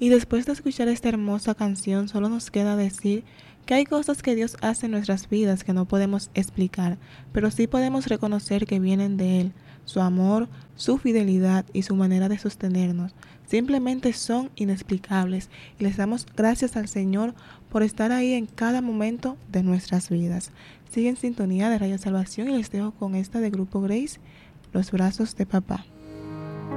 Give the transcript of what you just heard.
Y después de escuchar esta hermosa canción, solo nos queda decir que hay cosas que Dios hace en nuestras vidas que no podemos explicar, pero sí podemos reconocer que vienen de Él. Su amor, su fidelidad y su manera de sostenernos simplemente son inexplicables y les damos gracias al Señor por estar ahí en cada momento de nuestras vidas. Sigue en sintonía de Radio Salvación y les dejo con esta de Grupo Grace, Los Brazos de Papá.